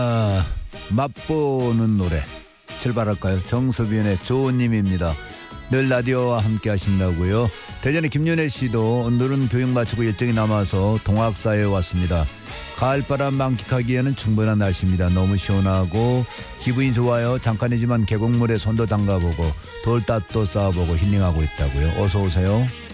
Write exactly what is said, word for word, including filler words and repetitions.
아, 맛보는 노래 출발할까요? 정수빈의 조은님입니다. 늘 라디오와 함께 하신다고요. 대전의 김윤혜 씨도 오늘은 교육 마치고 일정이 남아서 동학사에 왔습니다. 가을바람 만끽하기에는 충분한 날씨입니다. 너무 시원하고 기분이 좋아요. 잠깐이지만 계곡물에 손도 담가보고 돌밭도 쌓아보고 힐링하고 있다고요. 어서 오세요.